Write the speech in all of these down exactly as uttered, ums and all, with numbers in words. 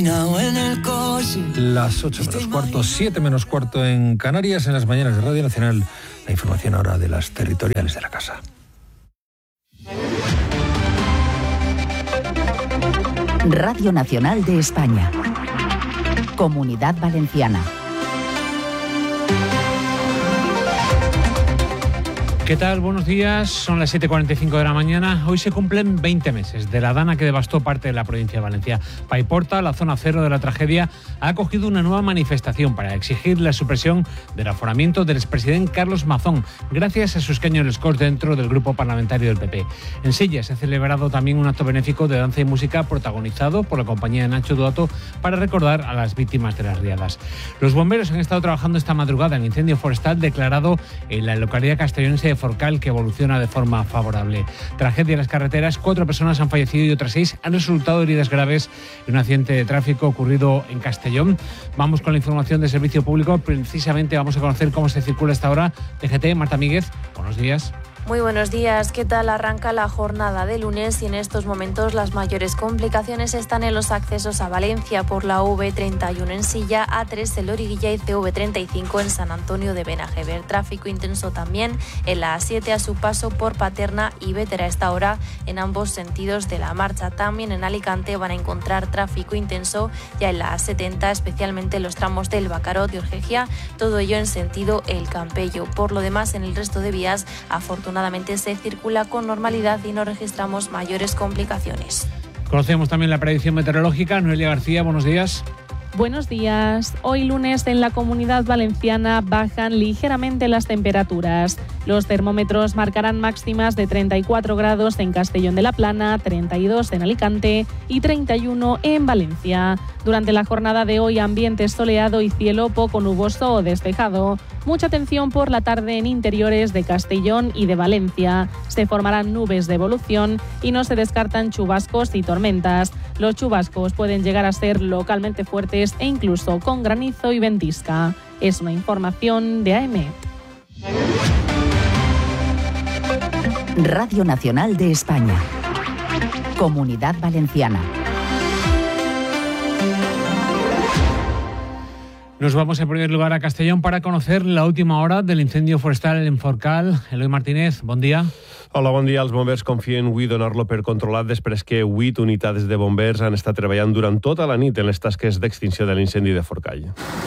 Las ocho menos cuarto, siete menos cuarto en Canarias, en las mañanas de Radio Nacional. La información ahora de las territoriales de la casa. Radio Nacional de España. Comunidad Valenciana. ¿Qué tal? Buenos días. Son las siete cuarenta y cinco de la mañana. Hoy se cumplen veinte meses de la dana que devastó parte de la provincia de Valencia. Paiporta, la zona cero de la tragedia, ha acogido una nueva manifestación para exigir la supresión del aforamiento del expresidente Carlos Mazón, gracias a su escaño en el Escós dentro del grupo parlamentario del P P. En Silla se ha celebrado también un acto benéfico de danza y música protagonizado por la compañía de Nacho Duato para recordar a las víctimas de las riadas. Los bomberos han estado trabajando esta madrugada en incendio forestal declarado en la localidad castellonense de Forcal, que evoluciona de forma favorable. Tragedia en las carreteras, cuatro personas han fallecido y otras seis han resultado heridas graves en un accidente de tráfico ocurrido en Castellón. Vamos con la información de servicio público. Precisamente vamos a conocer cómo se circula esta hora. T G T, Marta Míguez, buenos días. Muy buenos días. ¿Qué tal arranca la jornada de lunes? Y en estos momentos las mayores complicaciones están en los accesos a Valencia por la U V treinta y uno en Silla, A tres en Loriguilla y C V treinta y cinco en San Antonio de Benajever. Tráfico intenso también en la A siete a su paso por Paterna y Bétera a esta hora en ambos sentidos de la marcha. También en Alicante van a encontrar tráfico intenso ya en la A setenta, especialmente en los tramos del Bacarot y Orgegia, todo ello en sentido El Campello. Por lo demás, en el resto de vías, afortunadamente Afortunadamente se circula con normalidad y no registramos mayores complicaciones. Conocemos también la predicción meteorológica. Noelia García, buenos días. Buenos días. Hoy lunes en la Comunidad Valenciana bajan ligeramente las temperaturas. Los termómetros marcarán máximas de treinta y cuatro grados en Castellón de la Plana, treinta y dos en Alicante y treinta y uno en Valencia. Durante la jornada de hoy, ambiente soleado y cielo poco nuboso o despejado. Mucha atención por la tarde en interiores de Castellón y de Valencia. Se formarán nubes de evolución y no se descartan chubascos y tormentas. Los chubascos pueden llegar a ser localmente fuertes e incluso con granizo y ventisca. Es una información de A E M E T. Radio Nacional de España. Comunidad Valenciana. Nos vamos en primer lugar a Castellón para conocer la última hora del incendio forestal en Forcal. Eloi Martínez, bon dia. Hola, bon dia. Els bombers confien avui donar-lo per controlat després que vuit unitats de bombers han estat treballant durant tota la nit en les tasques d'extinció de l'incendi de Forcall.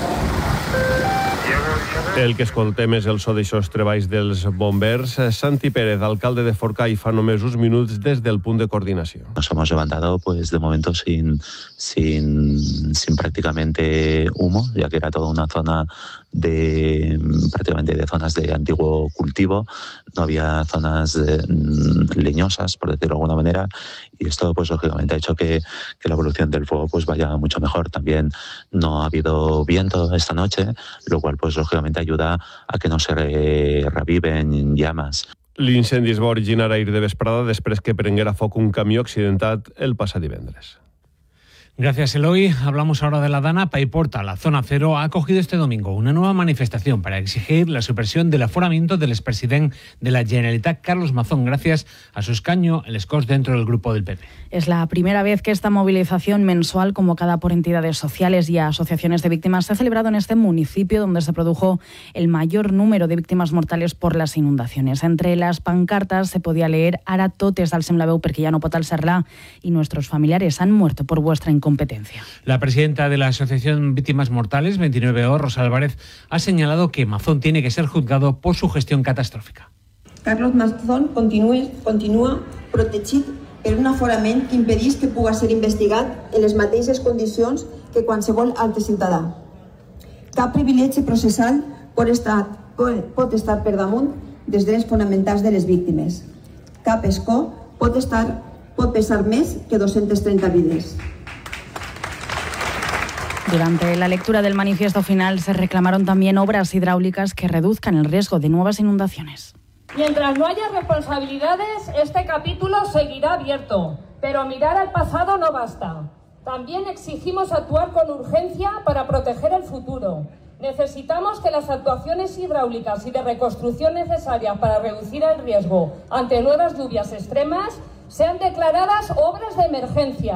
El que escoltem és el so d'aixòs treballs dels bombers. Santi Pérez, alcalde de Forcall, fa només uns minuts des del punt de coordinació. Nos hemos levantado pues de momento sin, sin, sin prácticamente humo, ya que era toda una zona de prácticamente de zonas de antiguo cultivo, no había zonas de, leñosas, por decirlo de alguna manera, y esto pues lógicamente ha hecho que, que la evolución del fuego pues vaya mucho mejor. También no ha habido viento esta noche, lo cual pues lógicamente ayuda a que no se re, reviven llamas. L'incendi es va originar ahir de vesprada després que prenguera foc un camió accidentat el passat divendres. Gracias, Eloy. Hablamos ahora de la Dana. Paiporta, la zona cero, ha acogido este domingo una nueva manifestación para exigir la supresión del aforamiento del expresidente de la Generalitat, Carlos Mazón, gracias a su escaño en el Escós dentro del grupo del P P. Es la primera vez que esta movilización mensual convocada por entidades sociales y asociaciones de víctimas se ha celebrado en este municipio donde se produjo el mayor número de víctimas mortales por las inundaciones. Entre las pancartas se podía leer «Ara totes al Semlaveu perquè ja no pot alçar-la» y «Nuestros familiares han muerto por vuestra incompetencia». La presidenta de la Asociación Víctimas Mortales, veintinueve O, Rosa Álvarez, ha señalado que Mazón tiene que ser juzgado por su gestión catastrófica. Carlos Mazón continua, continua protegit per un aforament que impedís que puga ser investigat en les mateixes condicions que qualsevol altre ciutadà. Cap privilegi processal pot estar, pot estar per damunt dels drets fonamentals de les víctimes. Cap escó pot, estar, pot pesar més que doscientas treinta vides. Durante la lectura del manifiesto final se reclamaron también obras hidráulicas que reduzcan el riesgo de nuevas inundaciones. Mientras no haya responsabilidades, este capítulo seguirá abierto, pero mirar al pasado no basta. También exigimos actuar con urgencia para proteger el futuro. Necesitamos que las actuaciones hidráulicas y de reconstrucción necesarias para reducir el riesgo ante nuevas lluvias extremas sean declaradas obras de emergencia.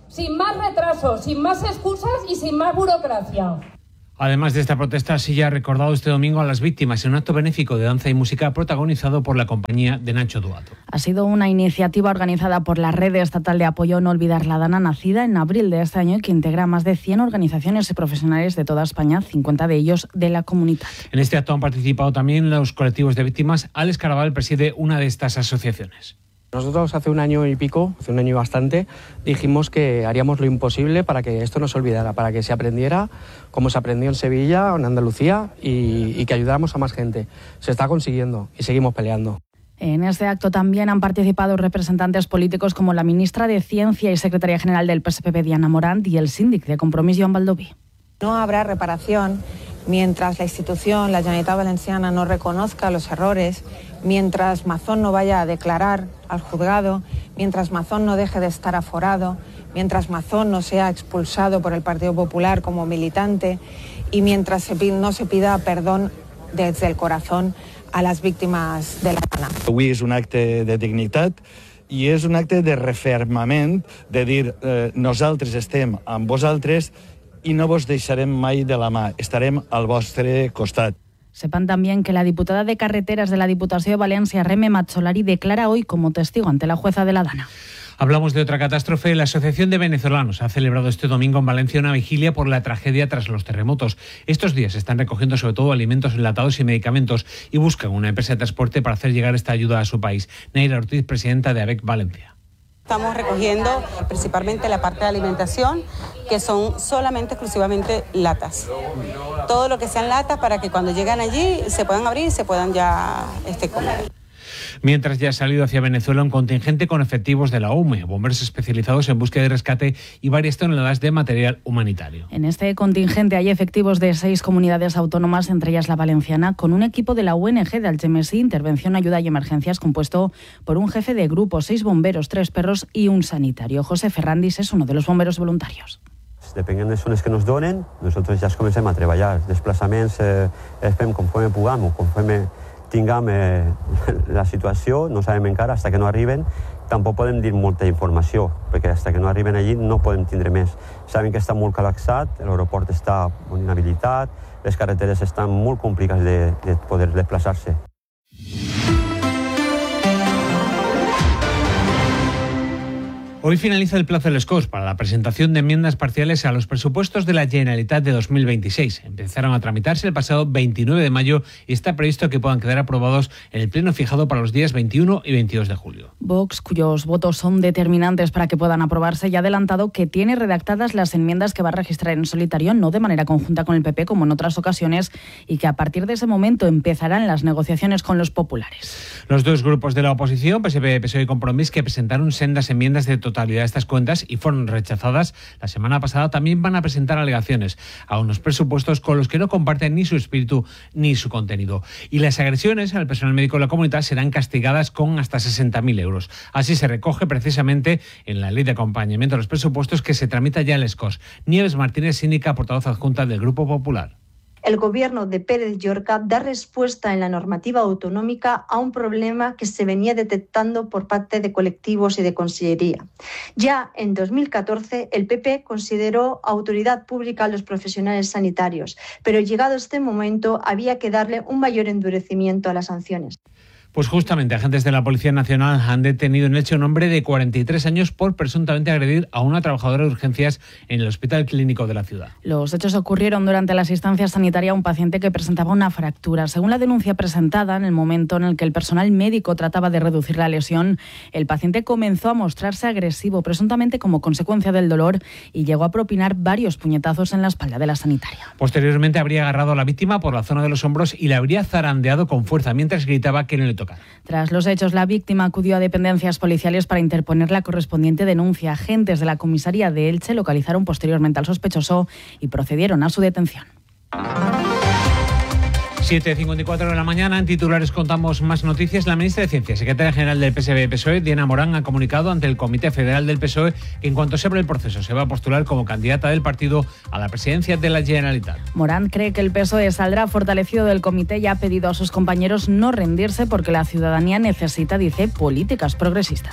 sin más retrasos, sin más excusas y sin más burocracia. Además de esta protesta, sí ya ha recordado este domingo a las víctimas en un acto benéfico de danza y música protagonizado por la compañía de Nacho Duato. Ha sido una iniciativa organizada por la Red Estatal de Apoyo No Olvidar la Dana, nacida en abril de este año y que integra a más de cien organizaciones y profesionales de toda España, cincuenta de ellos de la comunidad. En este acto han participado también los colectivos de víctimas. Alex Caraval preside una de estas asociaciones. Nosotros hace un año y pico, hace un año y bastante, dijimos que haríamos lo imposible para que esto no se olvidara, para que se aprendiera como se aprendió en Sevilla o en Andalucía y, y que ayudáramos a más gente. Se está consiguiendo y seguimos peleando. En este acto también han participado representantes políticos como la ministra de Ciencia y secretaria general del P S P B, Diana Morant, y el síndic de Compromís, Joan Baldoví. No habrá reparación mientras la institución, la Generalitat Valenciana, no reconozca los errores, mientras Mazón no vaya a declarar al juzgado, mientras Mazón no deje de estar aforado, mientras Mazón no sea expulsado por el Partido Popular como militante y mientras se pide, no se pida perdón desde el corazón a las víctimes de la Dana. Avui és un acte de dignitat i és un acte de refermament, de dir eh, nosaltres estem amb vosaltres i no vos deixarem mai de la mà, estarem al vostre costat. Sepan también que la diputada de Carreteras de la Diputación de Valencia, Reme Mazzolari, declara hoy como testigo ante la jueza de la Dana. Hablamos de otra catástrofe. La Asociación de Venezolanos ha celebrado este domingo en Valencia una vigilia por la tragedia tras los terremotos. Estos días están recogiendo sobre todo alimentos enlatados y medicamentos y buscan una empresa de transporte para hacer llegar esta ayuda a su país. Neira Ortiz, presidenta de A B E C Valencia. Estamos recogiendo principalmente la parte de alimentación, que son solamente, exclusivamente latas. Todo lo que sean latas para que cuando llegan allí se puedan abrir y se puedan ya este, comer. Mientras ya ha salido hacia Venezuela un contingente con efectivos de la U M E, bomberos especializados en búsqueda y rescate y varias toneladas de material humanitario. En este contingente hay efectivos de seis comunidades autónomas, entre ellas la valenciana, con un equipo de la U N G de Algemesí, Intervención, Ayuda y Emergencias, compuesto por un jefe de grupo, seis bomberos, tres perros y un sanitario. José Ferrandis es uno de los bomberos voluntarios. Depenent de les zones que nos donen, nosaltres ja comencem a treballar. Els desplaçaments eh, els fem conforme puguem o conforme tinguem eh, la situació, no sabem encara, fins que no arriben. Tampoc podem dir molta informació, perquè fins que no arriben allí no podem tindre més. Sabem que està molt col·lapsat, l'aeroport està inhabilitat, les carreteres estan molt complicades de, de poder desplaçar-se. Hoy finaliza el plazo del S C O S para la presentación de enmiendas parciales a los presupuestos de la Generalitat de dos mil veintiséis. Empezaron a tramitarse el pasado veintinueve de mayo y está previsto que puedan quedar aprobados en el pleno fijado para los días veintiuno y veintidós de julio. Vox, cuyos votos son determinantes para que puedan aprobarse, ya ha adelantado que tiene redactadas las enmiendas que va a registrar en solitario, no de manera conjunta con el P P como en otras ocasiones, y que a partir de ese momento empezarán las negociaciones con los populares. Los dos grupos de la oposición, P S P, P S O E y Compromís, que presentaron sendas enmiendas de totalidad a estas cuentas y fueron rechazadas la semana pasada, también van a presentar alegaciones a unos presupuestos con los que no comparten ni su espíritu ni su contenido. Y las agresiones al personal médico de la comunidad serán castigadas con hasta sesenta mil euros. Así se recoge precisamente en la ley de acompañamiento de los presupuestos que se tramita ya el S C O S. Nieves Martínez, síndica portavoz adjunta del Grupo Popular. El Gobierno de Pérez Llorca da respuesta en la normativa autonómica a un problema que se venía detectando por parte de colectivos y de Consellería. Ya en dos mil catorce, el P P consideró autoridad pública a los profesionales sanitarios, pero llegado este momento había que darle un mayor endurecimiento a las sanciones. Pues justamente agentes de la Policía Nacional han detenido en Elche a un hombre de cuarenta y tres años por presuntamente agredir a una trabajadora de urgencias en el Hospital Clínico de la ciudad. Los hechos ocurrieron durante la asistencia sanitaria a un paciente que presentaba una fractura. Según la denuncia presentada, en el momento en el que el personal médico trataba de reducir la lesión, el paciente comenzó a mostrarse agresivo, presuntamente como consecuencia del dolor, y llegó a propinar varios puñetazos en la espalda de la sanitaria. Posteriormente habría agarrado a la víctima por la zona de los hombros y la habría zarandeado con fuerza mientras gritaba que no le tocaba. Tras los hechos, la víctima acudió a dependencias policiales para interponer la correspondiente denuncia. Agentes de la comisaría de Elche localizaron posteriormente al sospechoso y procedieron a su detención. siete cincuenta y cuatro de la mañana, en titulares contamos más noticias. La ministra de Ciencia, secretaria general del P S B P S O E, Diana Morant, ha comunicado ante el Comité Federal del P S O E que en cuanto se abra el proceso se va a postular como candidata del partido a la presidencia de la Generalitat. Morant cree que el P S O E saldrá fortalecido del comité y ha pedido a sus compañeros no rendirse porque la ciudadanía necesita, dice, políticas progresistas.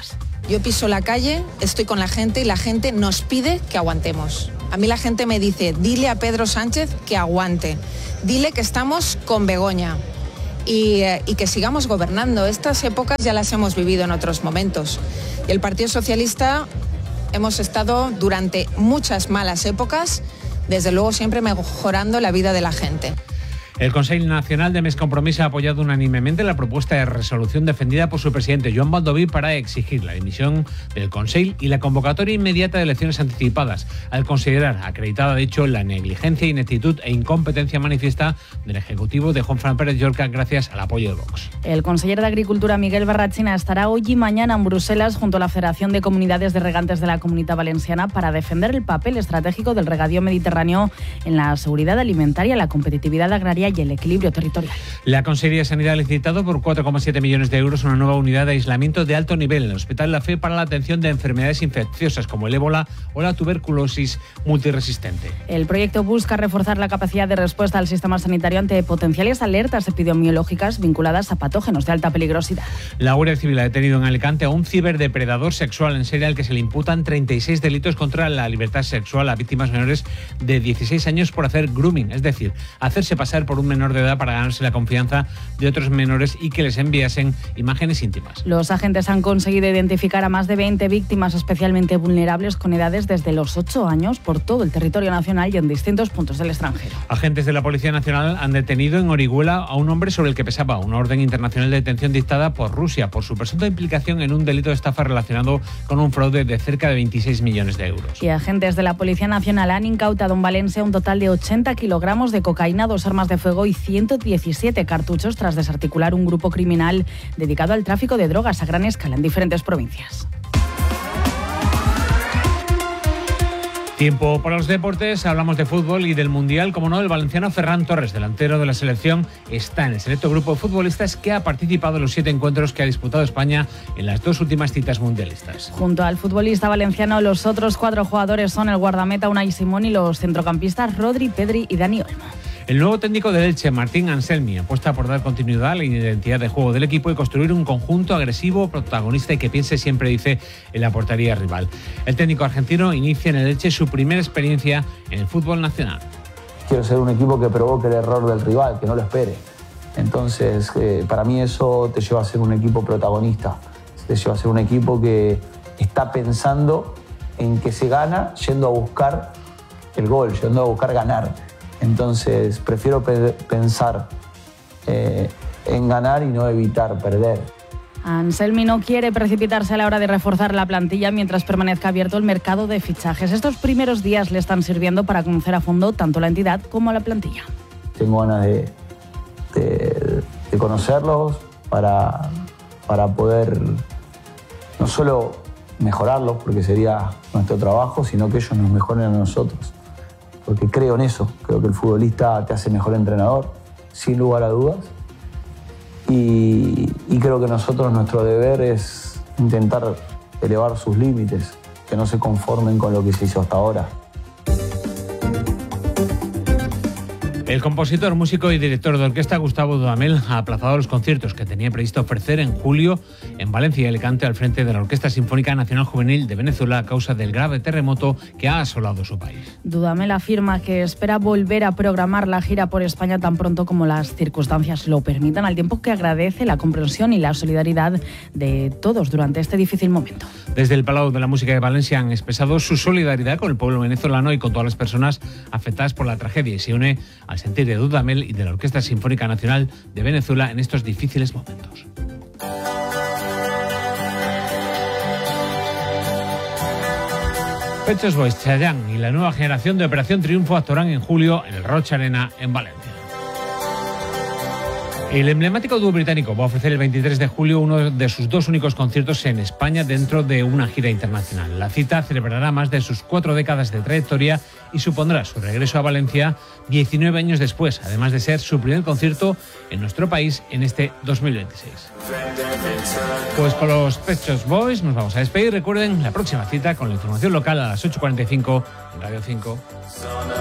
Yo piso la calle, estoy con la gente y la gente nos pide que aguantemos. A mí la gente me dice, dile a Pedro Sánchez que aguante, dile que estamos con Begoña y, y que sigamos gobernando. Estas épocas ya las hemos vivido en otros momentos. Y el Partido Socialista hemos estado durante muchas malas épocas, desde luego siempre mejorando la vida de la gente. El Consejo Nacional de Més Compromís ha apoyado unánimemente la propuesta de resolución defendida por su presidente, Joan Baldoví, para exigir la dimisión del Consejo y la convocatoria inmediata de elecciones anticipadas, al considerar acreditada, de hecho, la negligencia, ineptitud e incompetencia manifiesta del Ejecutivo de Juan Fran Pérez Llorca gracias al apoyo de Vox. El consejero de Agricultura, Miguel Barrachina, estará hoy y mañana en Bruselas junto a la Federación de Comunidades de Regantes de la Comunidad Valenciana para defender el papel estratégico del regadío mediterráneo en la seguridad alimentaria, la competitividad agraria y el equilibrio territorial. La Consejería de Sanidad ha licitado por cuatro coma siete millones de euros una nueva unidad de aislamiento de alto nivel en el Hospital La Fe para la atención de enfermedades infecciosas como el ébola o la tuberculosis multiresistente. El proyecto busca reforzar la capacidad de respuesta al sistema sanitario ante potenciales alertas epidemiológicas vinculadas a patógenos de alta peligrosidad. La Guardia Civil ha detenido en Alicante a un ciberdepredador sexual en serie al que se le imputan treinta y seis delitos contra la libertad sexual a víctimas menores de dieciséis años por hacer grooming, es decir, hacerse pasar por un menor de edad para ganarse la confianza de otros menores y que les enviasen imágenes íntimas. Los agentes han conseguido identificar a más de veinte víctimas especialmente vulnerables con edades desde los ocho años por todo el territorio nacional y en distintos puntos del extranjero. Agentes de la Policía Nacional han detenido en Orihuela a un hombre sobre el que pesaba una orden internacional de detención dictada por Rusia por su presunta implicación en un delito de estafa relacionado con un fraude de cerca de veintiséis millones de euros. Y agentes de la Policía Nacional han incautado en Valencia un total de ochenta kilogramos de cocaína, dos armas de fuego y ciento diecisiete cartuchos tras desarticular un grupo criminal dedicado al tráfico de drogas a gran escala en diferentes provincias. Tiempo para los deportes, hablamos de fútbol y del Mundial, como no, el valenciano Ferran Torres, delantero de la selección, está en el selecto grupo de futbolistas que ha participado en los siete encuentros que ha disputado España en las dos últimas citas mundialistas. Junto al futbolista valenciano, los otros cuatro jugadores son el guardameta Unai Simón y los centrocampistas Rodri, Pedri y Dani Olmo. El nuevo técnico del Elche, Martín Anselmi, apuesta por dar continuidad a la identidad de juego del equipo y construir un conjunto agresivo, protagonista y que piense siempre, dice, en la portería rival. El técnico argentino inicia en el Elche su primera experiencia en el fútbol nacional. Quiero ser un equipo que provoque el error del rival, que no lo espere. Entonces, eh, para mí eso te lleva a ser un equipo protagonista. Te lleva a ser un equipo que está pensando en que se gana yendo a buscar el gol, yendo a buscar ganar. Entonces, prefiero pe- pensar eh, en ganar y no evitar perder. Anselmi no quiere precipitarse a la hora de reforzar la plantilla mientras permanezca abierto el mercado de fichajes. Estos primeros días le están sirviendo para conocer a fondo tanto la entidad como la plantilla. Tengo ganas de, de, de conocerlos para, para poder no solo mejorarlos, porque sería nuestro trabajo, sino que ellos nos mejoren a nosotros. Porque creo en eso, creo que el futbolista te hace mejor entrenador, sin lugar a dudas. Y, y creo que nosotros, nuestro deber es intentar elevar sus límites, que no se conformen con lo que se hizo hasta ahora. El compositor, músico y director de orquesta Gustavo Dudamel ha aplazado los conciertos que tenía previsto ofrecer en julio en Valencia y Alicante al frente de la Orquesta Sinfónica Nacional Juvenil de Venezuela a causa del grave terremoto que ha asolado su país. Dudamel afirma que espera volver a programar la gira por España tan pronto como las circunstancias lo permitan, al tiempo que agradece la comprensión y la solidaridad de todos durante este difícil momento. Desde el Palau de la Música de Valencia han expresado su solidaridad con el pueblo venezolano y con todas las personas afectadas por la tragedia y se une al sentir de Dudamel y de la Orquesta Sinfónica Nacional de Venezuela en estos difíciles momentos. Pet Shop Boys, Chayanne y la nueva generación de Operación Triunfo actuarán en julio en el Rocha Arena en Valencia. El emblemático dúo británico va a ofrecer el veintitrés de julio uno de sus dos únicos conciertos en España dentro de una gira internacional. La cita celebrará más de sus cuatro décadas de trayectoria y supondrá su regreso a Valencia diecinueve años después, además de ser su primer concierto en nuestro país en este dos mil veintiséis. Pues con los Pet Shop Boys nos vamos a despedir. Recuerden la próxima cita con la información local a las ocho cuarenta y cinco en Radio cinco.